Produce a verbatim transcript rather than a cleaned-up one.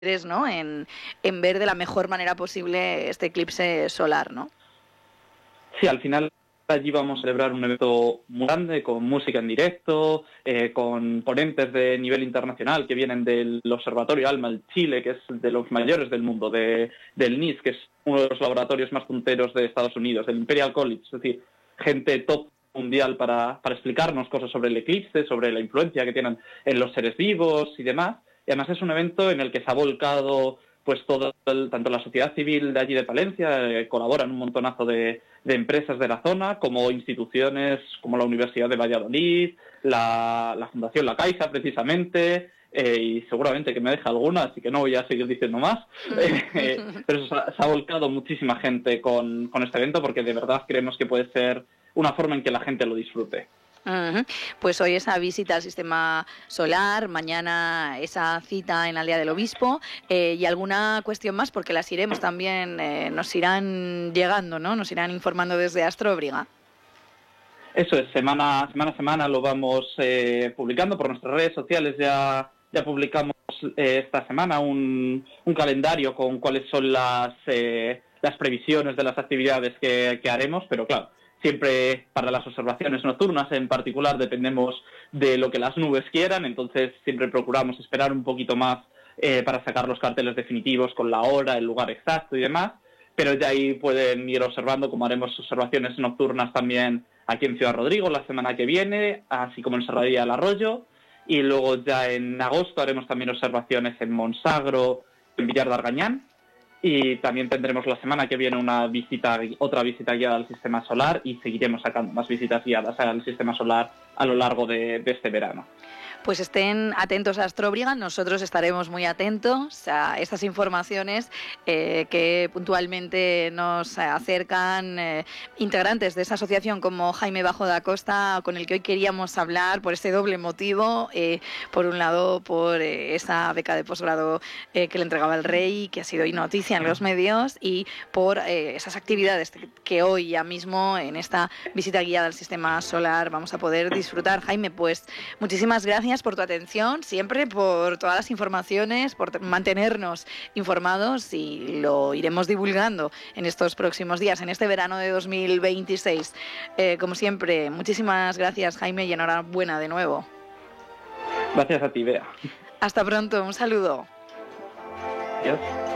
¿no? En, en ver de la mejor manera posible este eclipse solar, ¿no? Sí, al final allí vamos a celebrar un evento muy grande, con música en directo, eh, con ponentes de nivel internacional que vienen del Observatorio ALMA de Chile, que es de los mayores del mundo, de, del N I S, que es uno de los laboratorios más punteros de Estados Unidos, del Imperial College, es decir, gente top mundial para, para explicarnos cosas sobre el eclipse, sobre la influencia que tienen en los seres vivos y demás. Y además es un evento en el que se ha volcado pues todo el, tanto la sociedad civil de allí de Palencia, eh, colaboran un montonazo de, de empresas de la zona, como instituciones como la Universidad de Valladolid, la, la Fundación La Caixa, precisamente, eh, y seguramente que me deja alguna, así que no voy a seguir diciendo más. Eh, pero se ha, se ha volcado muchísima gente con, con este evento, porque de verdad creemos que puede ser una forma en que la gente lo disfrute. Uh-huh. Pues hoy esa visita al sistema solar, mañana esa cita en la Aldea del Obispo, eh, y alguna cuestión más, porque las iremos también, eh, nos irán llegando, ¿no? Nos irán informando desde Astróbriga. Eso es, semana, semana a semana lo vamos eh, publicando por nuestras redes sociales. Ya, ya publicamos eh, esta semana un, un calendario con cuáles son las, eh, las previsiones de las actividades que, que haremos, pero claro, siempre para las observaciones nocturnas en particular dependemos de lo que las nubes quieran, entonces siempre procuramos esperar un poquito más eh, para sacar los carteles definitivos con la hora, el lugar exacto y demás, pero ya ahí pueden ir observando, como haremos observaciones nocturnas también aquí en Ciudad Rodrigo la semana que viene, así como en Serradilla del Arroyo, y luego ya en agosto haremos también observaciones en Monsagro, en Villar de Argañán. Y también tendremos la semana que viene una visita, otra visita guiada al sistema solar, y seguiremos sacando más visitas guiadas al sistema solar a lo largo de, de este verano. Pues estén atentos a Astróbriga, nosotros estaremos muy atentos a estas informaciones eh, que puntualmente nos acercan eh, integrantes de esa asociación como Jaime Bajo da Costa, con el que hoy queríamos hablar por este doble motivo. Eh, por un lado, por eh, esa beca de posgrado eh, que le entregaba el Rey, que ha sido hoy noticia en los medios, y por eh, esas actividades que hoy ya mismo en esta visita guiada al sistema solar vamos a poder disfrutar. Jaime, pues muchísimas gracias por tu atención, siempre por todas las informaciones, por mantenernos informados, y lo iremos divulgando en estos próximos días, en este verano de dos mil veintiséis. Eh, como siempre, muchísimas gracias, Jaime, y enhorabuena de nuevo. Gracias a ti, Bea. Hasta pronto, un saludo. Adiós.